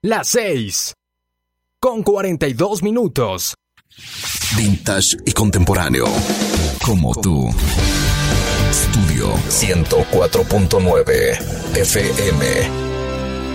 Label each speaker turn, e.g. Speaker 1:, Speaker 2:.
Speaker 1: Las 6:42.
Speaker 2: Vintage y contemporáneo. Como tú. Estudio 104.9 FM.